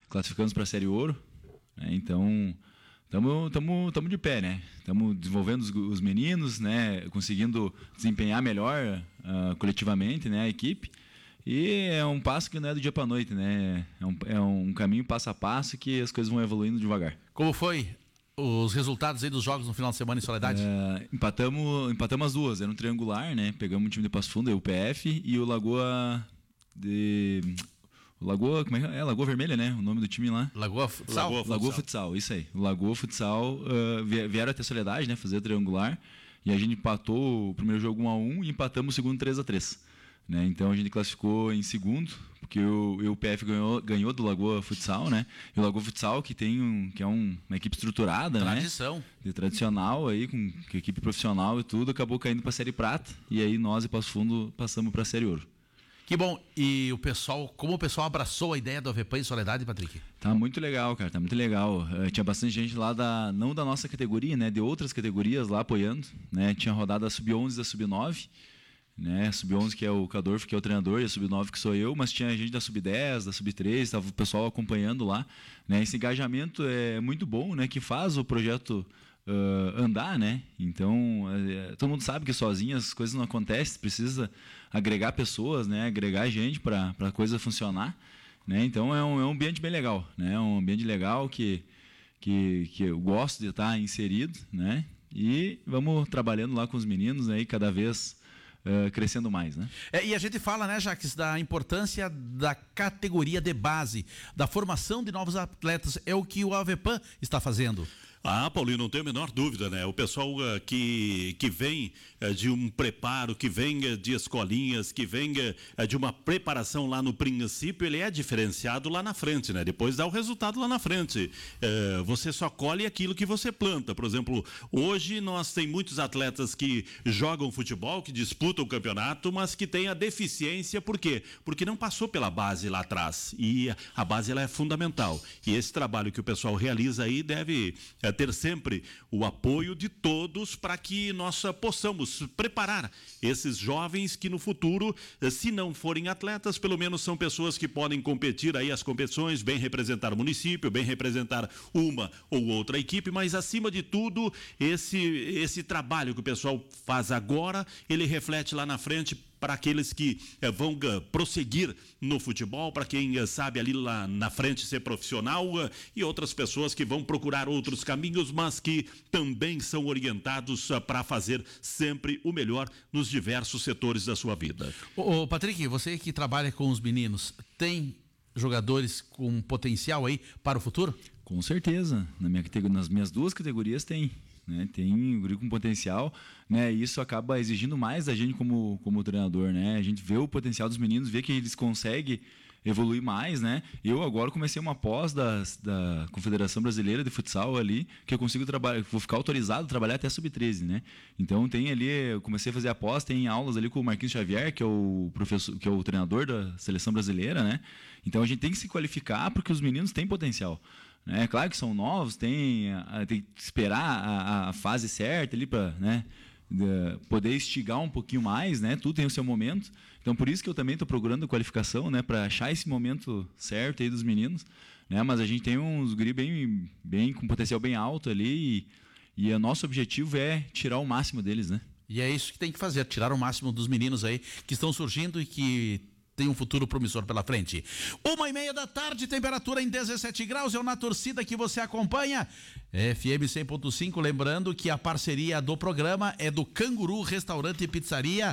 classificamos para a Série Ouro, né? Então estamos de pé, né? Estamos desenvolvendo os meninos, né? Conseguindo desempenhar melhor coletivamente, né? A equipe. E é um passo que não é do dia para a noite, né? É um caminho passo a passo que as coisas vão evoluindo devagar. Como foi os resultados aí dos jogos no final de semana em Soledade? Empatamos as duas, era um triangular, né? Pegamos o time de Passo Fundo, o PF e o Lagoa como é que é? Lagoa Vermelha, né? O nome do time lá. Lagoa Futsal? Lagoa Futsal, isso aí. O Lagoa Futsal vieram até Soledade, né? Fazer triangular. E a gente empatou o primeiro jogo 1-1 e empatamos o segundo 3-3. Né? Então a gente classificou em segundo, porque o PF ganhou do Lagoa Futsal, né? E o Lagoa Futsal, que é uma equipe estruturada, tradição, né? De tradicional aí, com equipe profissional e tudo, acabou caindo para a Série Prata. E aí nós e Passo Fundo passamos para a Série Ouro. Que bom. E como o pessoal abraçou a ideia do Avepan em Soledade, Patrick? Tá muito legal, cara, tá muito legal. Tinha bastante gente lá não da nossa categoria, né? De outras categorias lá apoiando, né? Tinha rodado a Sub-11 e a Sub-9. Né, Sub-11 que é o Cadorf, que é o treinador, e a Sub-9 que sou eu, mas tinha gente da Sub-10, da Sub-13, estava o pessoal acompanhando lá, né? Esse engajamento é muito bom, né? Que faz o projeto andar, né? Então, todo mundo sabe que sozinho as coisas não acontecem, precisa agregar pessoas, né? Agregar gente para a coisa funcionar, né? Então é um ambiente bem legal, né? Um ambiente legal que eu gosto de estar inserido, né? E vamos trabalhando lá com os meninos aí cada vez crescendo mais, né? E a gente fala, né, Jacques, da importância da categoria de base, da formação de novos atletas, é o que o Avepan está fazendo. Paulinho, não tenho a menor dúvida, né? O pessoal que vem de um preparo, que vem de escolinhas, que vem de uma preparação lá no princípio, ele é diferenciado lá na frente, né? Depois dá o resultado lá na frente. Você só colhe aquilo que você planta. Por exemplo, hoje nós tem muitos atletas que jogam futebol, que disputam o campeonato, mas que tem a deficiência, por quê? Porque não passou pela base lá atrás. E a base ela é fundamental. E esse trabalho que o pessoal realiza aí deve ter sempre o apoio de todos para que nós possamos preparar esses jovens que no futuro, se não forem atletas, pelo menos são pessoas que podem competir aí as competições, bem representar o município, bem representar uma ou outra equipe, mas acima de tudo, esse trabalho que o pessoal faz agora, ele reflete lá na frente para aqueles que vão prosseguir no futebol, para quem sabe ali lá na frente ser profissional e outras pessoas que vão procurar outros caminhos, mas que também são orientados para fazer sempre o melhor nos diversos setores da sua vida. Ô Patrick, você que trabalha com os meninos, tem jogadores com potencial aí para o futuro? Com certeza, nas minhas duas categorias tem. Né, tem um guri com potencial, né, e isso acaba exigindo mais da gente como treinador, né? A gente vê o potencial dos meninos, vê que eles conseguem evoluir mais, né? Eu agora comecei uma pós da Confederação Brasileira de Futsal ali, que eu consigo trabalhar, vou ficar autorizado a trabalhar até sub-13, né? Então tem ali, eu comecei a fazer a pós, tem aulas ali com o Marquinhos Xavier, que é o professor, que é o treinador da Seleção Brasileira, né? Então a gente tem que se qualificar porque os meninos têm potencial. É claro que são novos, tem que esperar a fase certa ali para, né, poder estigar um pouquinho mais, né? Tudo tem o seu momento. Então por isso que eu também estou procurando qualificação, né, para achar esse momento certo aí dos meninos, né? Mas a gente tem uns guri bem com potencial bem alto ali e o nosso objetivo é tirar o máximo deles, né? E é isso que tem que fazer, tirar o máximo dos meninos aí que estão surgindo e que tem um futuro promissor pela frente. 1h30 da tarde, temperatura em 17 graus, é o Na Torcida que você acompanha, FM 100.5, lembrando que a parceria do programa é do Canguru Restaurante e Pizzaria.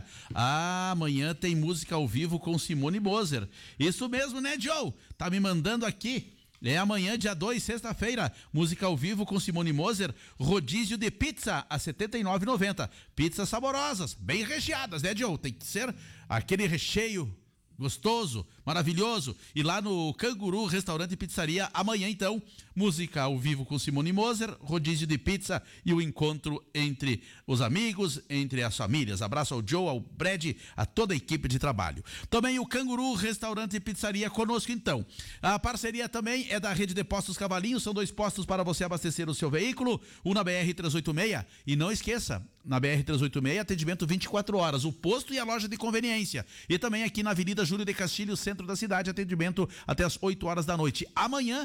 Amanhã tem música ao vivo com Simone Moser. Isso mesmo, né, Joe? Tá me mandando aqui. É amanhã, dia 2, sexta-feira, música ao vivo com Simone Moser, rodízio de pizza a R$ 79,90. Pizzas saborosas, bem recheadas, né, Joe? Tem que ser aquele recheio gostoso, maravilhoso. E lá no Canguru Restaurante e Pizzaria, amanhã então, música ao vivo com Simone Moser, rodízio de pizza e o encontro entre os amigos, entre as famílias. Abraço ao Joe, ao Brad, a toda a equipe de trabalho. Também o Canguru Restaurante e Pizzaria conosco então. A parceria também é da Rede de Postos Cavalinho, são 2 postos para você abastecer o seu veículo, um na BR-386 e não esqueça, na BR-386 atendimento 24 horas, o posto e a loja de conveniência. E também aqui na Avenida Júlio de Castilhos, centro da cidade, atendimento até as 8 horas da noite. Amanhã